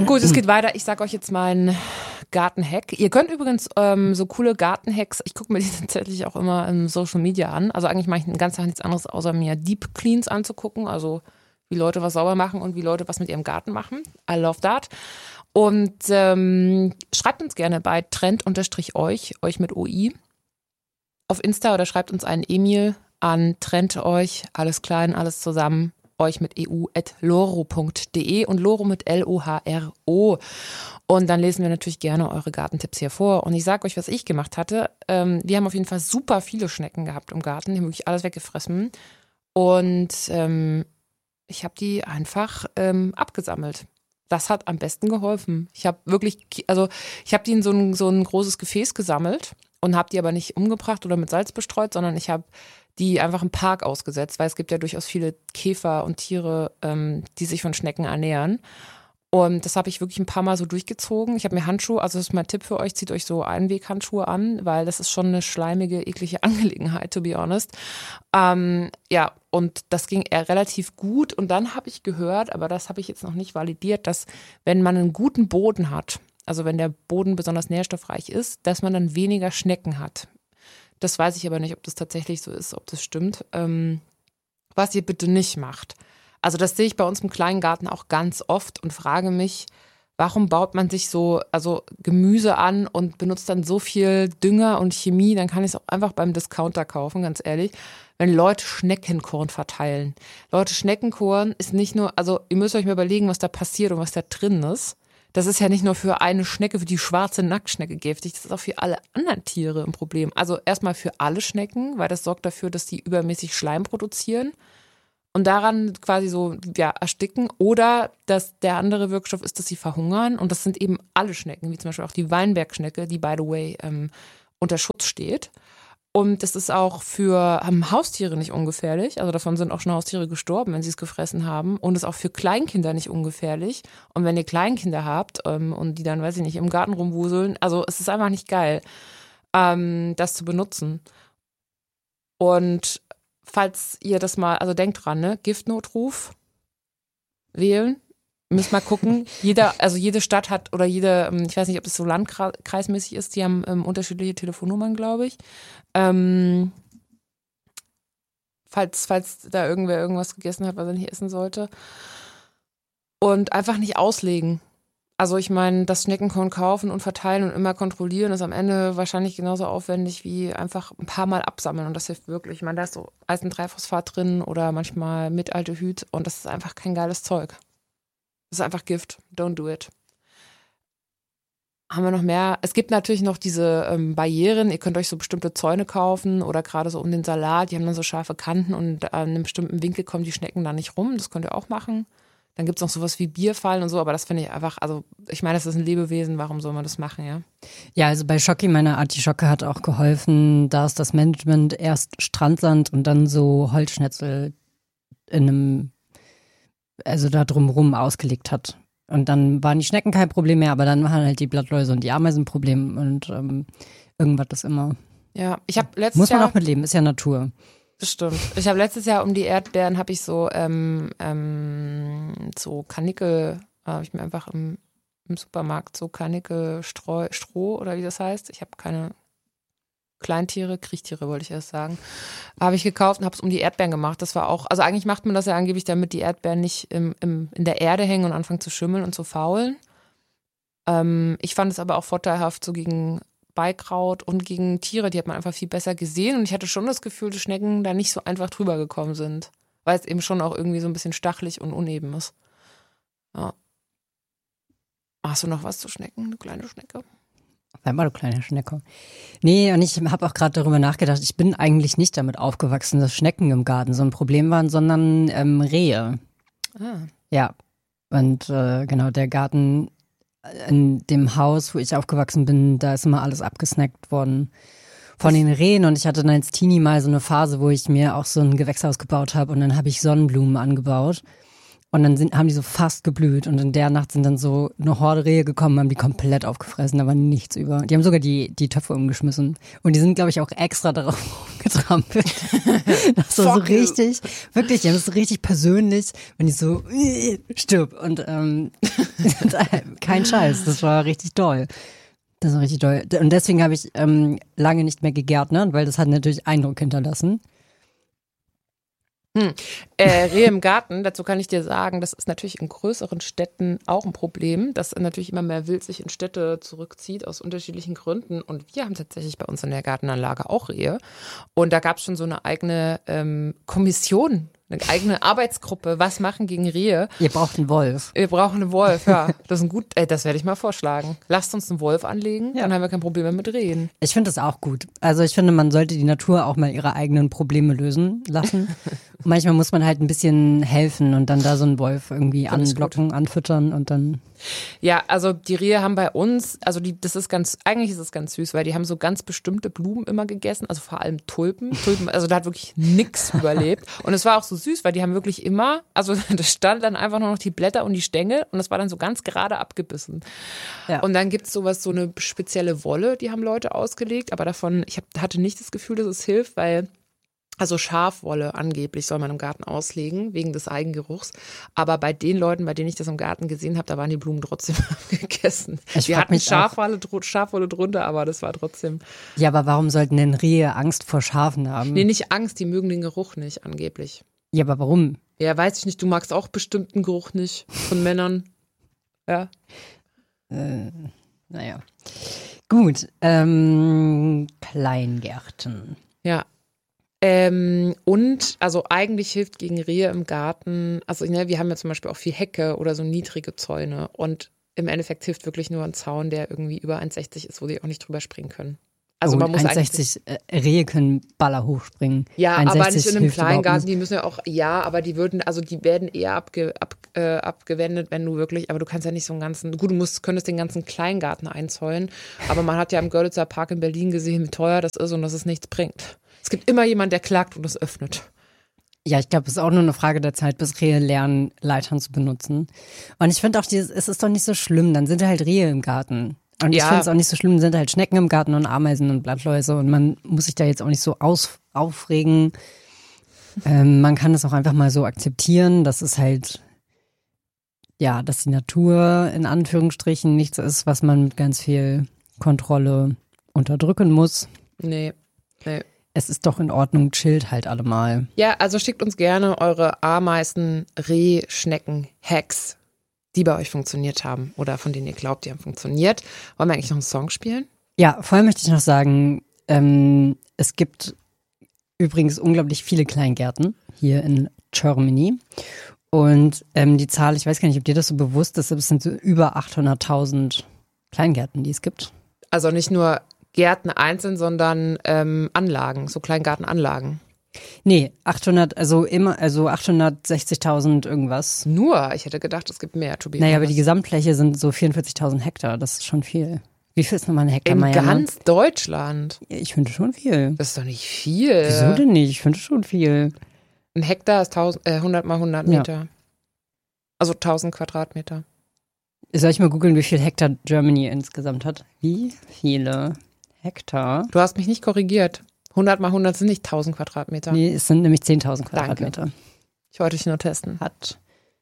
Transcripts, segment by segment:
Gut, es geht weiter. Ich sage euch jetzt meinen Gartenhack. Ihr könnt übrigens so coole Gartenhacks, ich gucke mir die tatsächlich auch immer im Social Media an. Also eigentlich mache ich den ganzen Tag nichts anderes, außer mir Deep Cleans anzugucken. Also wie Leute was sauber machen und wie Leute was mit ihrem Garten machen. I love that. Und schreibt uns gerne bei trend_euch mit OI auf Insta oder schreibt uns einen E-Mail an trendeuch, alles klein, alles zusammen, euch mit eu@loro.de und Loro mit L-O-H-R-O. Und dann lesen wir natürlich gerne eure Gartentipps hier vor. Und ich sage euch, was ich gemacht hatte. Wir haben auf jeden Fall super viele Schnecken gehabt im Garten. Die haben wirklich alles weggefressen. Und ich habe die einfach abgesammelt. Das hat am besten geholfen. Ich habe die in so ein großes Gefäß gesammelt und habe die aber nicht umgebracht oder mit Salz bestreut, sondern ich habe die einfach im Park ausgesetzt, weil es gibt ja durchaus viele Käfer und Tiere, die sich von Schnecken ernähren. Und das habe ich wirklich ein paar Mal so durchgezogen. Ich habe mir Handschuhe, also das ist mein Tipp für euch, zieht euch so Einweghandschuhe an, weil das ist schon eine schleimige, eklige Angelegenheit, to be honest. Ja, und das ging eher relativ gut. Und dann habe ich gehört, aber das habe ich jetzt noch nicht validiert, dass wenn man einen guten Boden hat, also wenn der Boden besonders nährstoffreich ist, dass man dann weniger Schnecken hat. Das weiß ich aber nicht, ob das tatsächlich so ist, ob das stimmt. Was ihr bitte nicht macht. Also das sehe ich bei uns im kleinen Garten auch ganz oft und frage mich, warum baut man sich also Gemüse an und benutzt dann so viel Dünger und Chemie, dann kann ich es auch einfach beim Discounter kaufen, ganz ehrlich. Wenn Leute Schneckenkorn verteilen. Leute, Schneckenkorn ist nicht nur, also ihr müsst euch mal überlegen, was da passiert und was da drin ist. Das ist ja nicht nur für eine Schnecke, für die schwarze Nacktschnecke giftig, das ist auch für alle anderen Tiere ein Problem. Also erstmal für alle Schnecken, weil das sorgt dafür, dass die übermäßig Schleim produzieren und daran quasi ersticken. Oder dass der andere Wirkstoff ist, dass sie verhungern. Und das sind eben alle Schnecken, wie zum Beispiel auch die Weinbergschnecke, die by the way unter Schutz steht. Und das ist auch für Haustiere nicht ungefährlich. Also davon sind auch schon Haustiere gestorben, wenn sie es gefressen haben. Und ist auch für Kleinkinder nicht ungefährlich. Und wenn ihr Kleinkinder habt und die dann, weiß ich nicht, im Garten rumwuseln, also es ist einfach nicht geil, das zu benutzen. Und falls ihr das mal, also denkt dran, ne, Giftnotruf wählen. Müsst mal gucken. Jede Stadt hat oder ich weiß nicht, ob das so landkreismäßig ist, die haben unterschiedliche Telefonnummern, glaube ich. Falls da irgendwer irgendwas gegessen hat, was er nicht essen sollte. Und einfach nicht auslegen. Also ich meine, das Schneckenkorn kaufen und verteilen und immer kontrollieren ist am Ende wahrscheinlich genauso aufwendig wie einfach ein paar Mal absammeln und das hilft wirklich. Ich meine, da ist so Eisen-3-Phosphat drin oder manchmal Metaldehyd und das ist einfach kein geiles Zeug. Das ist einfach Gift. Don't do it. Haben wir noch mehr? Es gibt natürlich noch diese Barrieren. Ihr könnt euch so bestimmte Zäune kaufen oder gerade so um den Salat. Die haben dann so scharfe Kanten und an einem bestimmten Winkel kommen die Schnecken da nicht rum. Das könnt ihr auch machen. Dann gibt es noch sowas wie Bierfallen und so, aber das finde ich einfach, also ich meine, das ist ein Lebewesen, warum soll man das machen, ja? Ja, also bei Schocki, meine Artischocke hat auch geholfen, da ist das Management erst Strandsand und dann so Holzschnitzel da drumherum ausgelegt hat. Und dann waren die Schnecken kein Problem mehr, aber dann waren halt die Blattläuse und die Ameisen ein Problem und irgendwas ist immer. Ja, ich habe letztes Muss man Jahr auch mit leben, ist ja Natur. Das stimmt. Ich habe letztes Jahr um die Erdbeeren habe ich so Karnickel, habe ich mir einfach im Supermarkt so Karnickel Stroh oder wie das heißt. Ich habe keine Kleintiere, Kriechtiere wollte ich erst sagen. Habe ich gekauft und habe es um die Erdbeeren gemacht. Das war auch, also eigentlich macht man das ja angeblich, damit die Erdbeeren nicht in der Erde hängen und anfangen zu schimmeln und zu faulen. Ich fand es aber auch vorteilhaft so gegen Beikraut und gegen Tiere, die hat man einfach viel besser gesehen und ich hatte schon das Gefühl, dass Schnecken da nicht so einfach drüber gekommen sind, weil es eben schon auch irgendwie so ein bisschen stachelig und uneben ist. Ja. Hast du noch was zu Schnecken, eine kleine Schnecke? Sei mal, du kleine Schnecke. Nee, und ich habe auch gerade darüber nachgedacht, ich bin eigentlich nicht damit aufgewachsen, dass Schnecken im Garten so ein Problem waren, sondern Rehe. Ah. Ja, und genau, der Garten in dem Haus, wo ich aufgewachsen bin, da ist immer alles abgesnackt worden von den Rehen und ich hatte dann als Teenie mal so eine Phase, wo ich mir auch so ein Gewächshaus gebaut habe und dann habe ich Sonnenblumen angebaut Und dann haben die so fast geblüht und in der Nacht sind dann so eine Horde Rehe gekommen, haben die komplett aufgefressen, da war nichts über. Die haben sogar die Töpfe umgeschmissen und die sind, glaube ich, auch extra darauf getrampelt. Das war so richtig, wirklich, die haben das so richtig persönlich, wenn die so stirb und kein Scheiß, das war richtig doll. Das war richtig doll. Und deswegen habe ich lange nicht mehr gegärtnert, weil das hat natürlich Eindruck hinterlassen. Rehe im Garten, dazu kann ich dir sagen, das ist natürlich in größeren Städten auch ein Problem, dass natürlich immer mehr Wild sich in Städte zurückzieht aus unterschiedlichen Gründen. Und wir haben tatsächlich bei uns in der Gartenanlage auch Rehe. Und da gab es schon so eine eigene Kommission, eine eigene Arbeitsgruppe. Was machen gegen Rehe? Ihr braucht einen Wolf. Wir brauchen einen Wolf, ja. Das ist das werde ich mal vorschlagen. Lasst uns einen Wolf anlegen, dann haben wir kein Problem mehr mit Rehen. Ich finde das auch gut. Also ich finde, man sollte die Natur auch mal ihre eigenen Probleme lösen lassen. Manchmal muss man halt ein bisschen helfen und dann da so einen Wolf irgendwie anlocken, anfüttern und dann. Ja, also die Rehe haben bei uns, also eigentlich ist es ganz süß, weil die haben so ganz bestimmte Blumen immer gegessen, also vor allem Tulpen, also da hat wirklich nichts überlebt. Und es war auch so süß, weil die haben wirklich immer, also da stand dann einfach nur noch die Blätter und die Stängel und das war dann so ganz gerade abgebissen. Ja. Und dann gibt es so eine spezielle Wolle, die haben Leute ausgelegt, aber davon, hatte nicht das Gefühl, dass es hilft, weil also Schafwolle angeblich soll man im Garten auslegen, wegen des Eigengeruchs. Aber bei den Leuten, bei denen ich das im Garten gesehen habe, da waren die Blumen trotzdem gegessen. Die hatten Schafwolle drunter, aber das war trotzdem. Ja, aber warum sollten denn Rehe Angst vor Schafen haben? Nee, nicht Angst, die mögen den Geruch nicht, angeblich. Ja, aber warum? Ja, weiß ich nicht, du magst auch bestimmten Geruch nicht von Männern. Ja. Naja. Gut, Kleingärten. Ja. Und also eigentlich hilft gegen Rehe im Garten, also wir haben ja zum Beispiel auch viel Hecke oder so niedrige Zäune und im Endeffekt hilft wirklich nur ein Zaun, der irgendwie über 1,60 ist, wo die auch nicht drüber springen können. Also man muss 1,60 Rehe können Baller hochspringen. Ja, aber nicht in einem Kleingarten, die müssen ja auch, aber die werden eher abgewendet, wenn du wirklich, aber du kannst ja nicht so einen ganzen, gut, könntest den ganzen Kleingarten einzäunen, aber man hat ja im Görlitzer Park in Berlin gesehen, wie teuer das ist und dass es nichts bringt. Es gibt immer jemanden, der klagt und es öffnet. Ja, ich glaube, es ist auch nur eine Frage der Zeit, bis Rehe lernen, Leitern zu benutzen. Und ich finde auch, es ist doch nicht so schlimm, dann sind halt Rehe im Garten. Und ich finde es auch nicht so schlimm, dann sind halt Schnecken im Garten und Ameisen und Blattläuse und man muss sich da jetzt auch nicht so aufregen. Man kann es auch einfach mal so akzeptieren, dass es halt, ja, dass die Natur in Anführungsstrichen nichts ist, was man mit ganz viel Kontrolle unterdrücken muss. Nee. Es ist doch in Ordnung, chillt halt alle mal. Ja, also schickt uns gerne eure Ameisen, Reh, Schnecken, Hacks, die bei euch funktioniert haben oder von denen ihr glaubt, die haben funktioniert. Wollen wir eigentlich noch einen Song spielen? Ja, vorher möchte ich noch sagen, es gibt übrigens unglaublich viele Kleingärten hier in Germany. Und die Zahl, ich weiß gar nicht, ob dir das so bewusst ist, aber es sind so über 800.000 Kleingärten, die es gibt. Also nicht nur Gärten einzeln, sondern Anlagen, so Kleingartenanlagen. Nee, 860.000 irgendwas. Nur? Ich hätte gedacht, es gibt mehr. Naja, aber die Gesamtfläche sind so 44.000 Hektar. Das ist schon viel. Wie viel ist nochmal ein Hektar? In ganz Deutschland? Ich finde schon viel. Das ist doch nicht viel. Wieso denn nicht? Ich finde schon viel. Ein Hektar ist 100 mal 100 Meter. Ja. Also 1000 Quadratmeter. Soll ich mal googeln, wie viel Hektar Germany insgesamt hat? Wie viele Hektar? Du hast mich nicht korrigiert. 100 mal 100 sind nicht 1000 Quadratmeter. Nee, es sind nämlich 10.000 Quadratmeter. Danke. Ich wollte dich nur testen. Hat.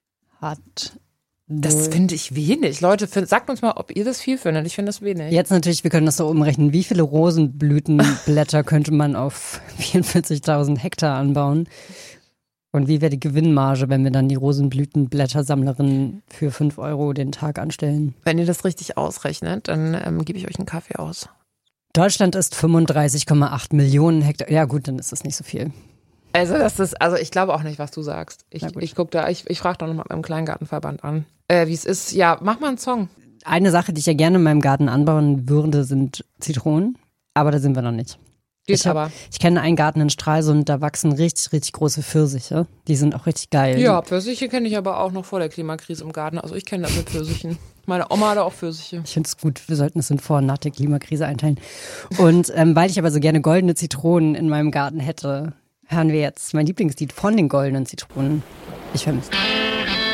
Das finde ich wenig. Leute, sagt uns mal, ob ihr das viel findet. Ich finde das wenig. Jetzt natürlich, wir können das so umrechnen. Wie viele Rosenblütenblätter könnte man auf 44.000 Hektar anbauen? Und wie wäre die Gewinnmarge, wenn wir dann die Rosenblütenblättersammlerin für 5 € den Tag anstellen? Wenn ihr das richtig ausrechnet, dann gebe ich euch einen Kaffee aus. Deutschland ist 35,8 Millionen Hektar. Ja gut, dann ist das nicht so viel. Also ich glaube auch nicht, was du sagst. Ich frage doch noch mal beim Kleingartenverband an, wie es ist. Ja, mach mal einen Song. Eine Sache, die ich ja gerne in meinem Garten anbauen würde, sind Zitronen. Aber da sind wir noch nicht. Ich kenne einen Garten in Stralsund, da wachsen richtig, richtig große Pfirsiche. Die sind auch richtig geil. Ja, Pfirsiche kenne ich aber auch noch vor der Klimakrise im Garten. Also ich kenne das mit Pfirsichen. Meine Oma hatte auch Pfirsiche. Ich finde es gut, wir sollten es in Vor- und nach der Klimakrise einteilen. Und weil ich aber so gerne goldene Zitronen in meinem Garten hätte, hören wir jetzt mein Lieblingslied von den goldenen Zitronen. Ich vermisse.